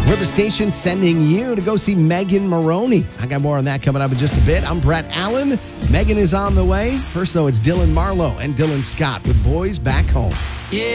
We're the station sending you to go see Megan Maroney. I got more on that coming up in just a bit. I'm Brett Allen. Megan is on the way. First, though, it's Dylan Marlowe and Dylan Scott with Boys Back Home. Yeah.